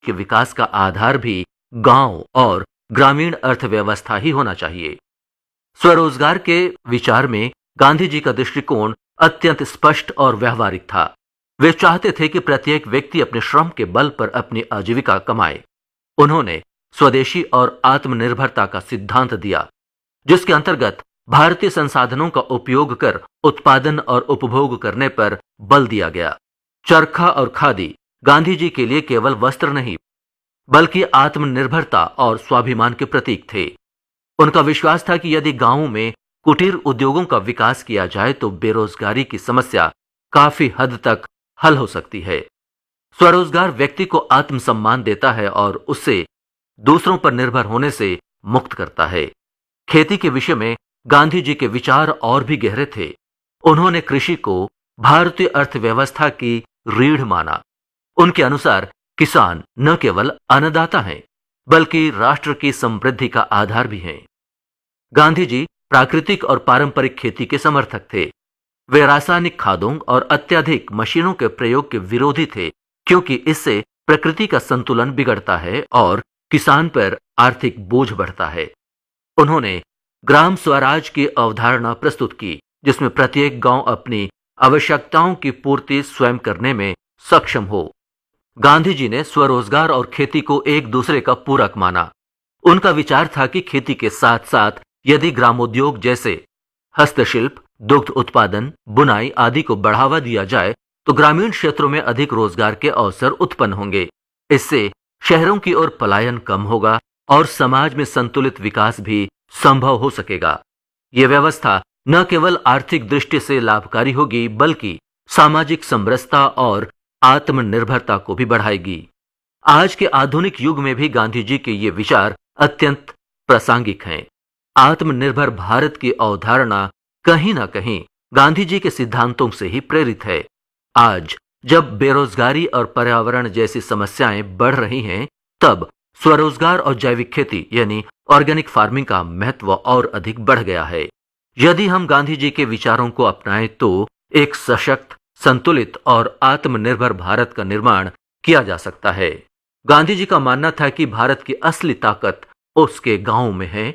के विकास का आधार भी गांव और ग्रामीण अर्थव्यवस्था ही होना चाहिए। स्वरोजगार के विचार में गांधी जी का दृष्टिकोण अत्यंत स्पष्ट और व्यवहारिक था। वे चाहते थे कि प्रत्येक व्यक्ति अपने श्रम के बल पर अपनी आजीविका कमाए। उन्होंने स्वदेशी और आत्मनिर्भरता का सिद्धांत दिया, जिसके अंतर्गत भारतीय संसाधनों का उपयोग कर उत्पादन और उपभोग करने पर बल दिया गया। चरखा और खादी गांधी जी के लिए केवल वस्त्र नहीं, बल्कि आत्मनिर्भरता और स्वाभिमान के प्रतीक थे। उनका विश्वास था कि यदि गांवों में कुटीर उद्योगों का विकास किया जाए तो बेरोजगारी की समस्या काफी हद तक हल हो सकती है। स्वरोजगार व्यक्ति को आत्मसम्मान देता है और उससे दूसरों पर निर्भर होने से मुक्त करता है। खेती के विषय में गांधी जी के विचार और भी गहरे थे। उन्होंने कृषि को भारतीय अर्थव्यवस्था की रीढ़ माना। उनके अनुसार किसान न केवल अन्नदाता हैं, बल्कि राष्ट्र की समृद्धि का आधार भी हैं। गांधी जी प्राकृतिक और पारंपरिक खेती के समर्थक थे। वे रासायनिक खादों और अत्यधिक मशीनों के प्रयोग के विरोधी थे, क्योंकि इससे प्रकृति का संतुलन बिगड़ता है और किसान पर आर्थिक बोझ बढ़ता है। उन्होंने ग्राम स्वराज की अवधारणा प्रस्तुत की, जिसमें प्रत्येक गांव अपनी आवश्यकताओं की पूर्ति स्वयं करने में सक्षम हो। गांधी जी ने स्वरोजगार और खेती को एक दूसरे का पूरक माना। उनका विचार था कि खेती के साथ साथ यदि ग्रामोद्योग जैसे हस्तशिल्प, दुग्ध उत्पादन, बुनाई आदि को बढ़ावा दिया जाए तो ग्रामीण क्षेत्रों में अधिक रोजगार के अवसर उत्पन्न होंगे। इससे शहरों की ओर पलायन कम होगा और समाज में संतुलित विकास भी संभव हो सकेगा। यह व्यवस्था न केवल आर्थिक दृष्टि से लाभकारी होगी, बल्कि सामाजिक समरसता और आत्मनिर्भरता को भी बढ़ाएगी। आज के आधुनिक युग में भी गांधी जी के ये विचार अत्यंत प्रासंगिक हैं। आत्मनिर्भर भारत की अवधारणा कहीं ना कहीं गांधी जी के सिद्धांतों से ही प्रेरित है। आज जब बेरोजगारी और पर्यावरण जैसी समस्याएं बढ़ रही हैं, तब स्वरोजगार और जैविक खेती यानी ऑर्गेनिक फार्मिंग का महत्व और अधिक बढ़ गया है। यदि हम गांधी जी के विचारों को अपनाएं तो एक सशक्त, संतुलित और आत्मनिर्भर भारत का निर्माण किया जा सकता है। गांधी जी का मानना था कि भारत की असली ताकत उसके गांवों में है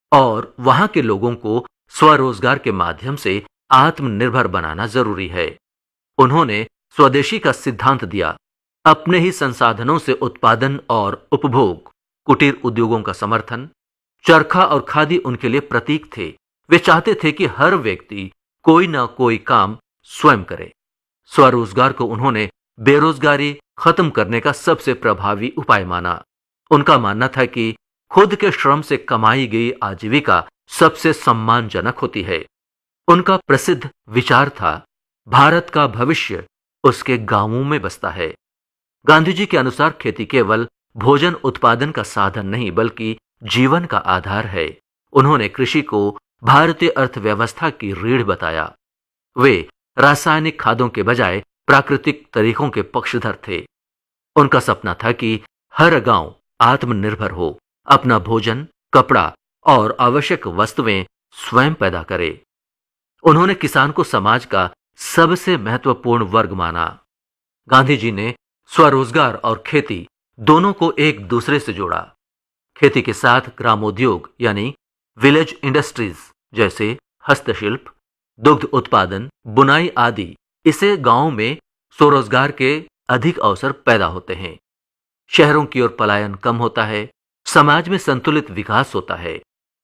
और वहां के लोगों को स्वरोजगार के माध्यम से आत्मनिर्भर बनाना जरूरी है। उन्होंने स्वदेशी का सिद्धांत दिया, अपने ही संसाधनों से उत्पादन और उपभोग, कुटीर उद्योगों का समर्थन। चरखा और खादी उनके लिए प्रतीक थे। वे चाहते थे कि हर व्यक्ति कोई ना कोई काम स्वयं करे। स्वरोजगार को उन्होंने बेरोजगारी खत्म करने का सबसे प्रभावी उपाय माना। उनका मानना था कि खुद के श्रम से कमाई गई आजीविका सबसे सम्मानजनक होती है। उनका प्रसिद्ध विचार था, भारत का भविष्य उसके गांवों में बसता है। गांधी जी के अनुसार खेती केवल भोजन उत्पादन का साधन नहीं, बल्कि जीवन का आधार है। उन्होंने कृषि को भारतीय अर्थव्यवस्था की रीढ़ बताया। वे रासायनिक खादों के बजाय प्राकृतिक तरीकों के पक्षधर थे। उनका सपना था कि हर गांव आत्मनिर्भर हो, अपना भोजन, कपड़ा और आवश्यक वस्तुएं स्वयं पैदा करे। उन्होंने किसान को समाज का सबसे महत्वपूर्ण वर्ग माना। गांधी जी ने स्वरोजगार और खेती दोनों को एक दूसरे से जोड़ा। खेती के साथ ग्रामोद्योग यानी विलेज इंडस्ट्रीज जैसे हस्तशिल्प, दुग्ध उत्पादन, बुनाई आदि, इसे गांव में स्वरोजगार के अधिक अवसर पैदा होते हैं। शहरों की ओर पलायन कम होता है, समाज में संतुलित विकास होता है।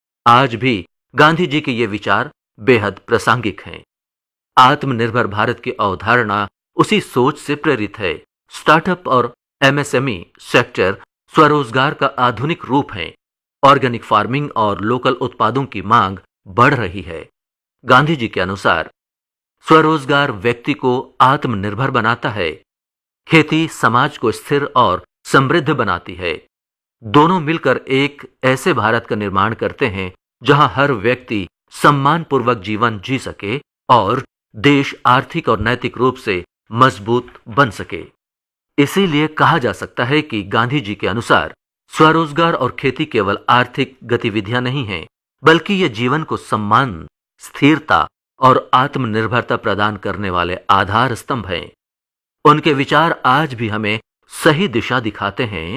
आज भी गांधी जी के ये विचार बेहद प्रासंगिक हैं। आत्मनिर्भर भारत की अवधारणा उसी सोच से प्रेरित है। स्टार्टअप और एमएसएमई सेक्टर स्वरोजगार का आधुनिक रूप है। ऑर्गेनिक फार्मिंग और लोकल उत्पादों की मांग बढ़ रही है। गांधी जी के अनुसार स्वरोजगार व्यक्ति को आत्मनिर्भर बनाता है। खेती समाज को स्थिर और समृद्ध बनाती है। दोनों मिलकर एक ऐसे भारत का निर्माण करते हैं जहां हर व्यक्ति सम्मानपूर्वक जीवन जी सके और देश आर्थिक और नैतिक रूप से मजबूत बन सके। इसीलिए कहा जा सकता है कि गांधी जी के अनुसार स्वरोजगार और खेती केवल आर्थिक गतिविधियां नहीं हैं, बल्कि ये जीवन को सम्मान, स्थिरता और आत्मनिर्भरता प्रदान करने वाले आधार स्तंभ हैं। उनके विचार आज भी हमें सही दिशा दिखाते हैं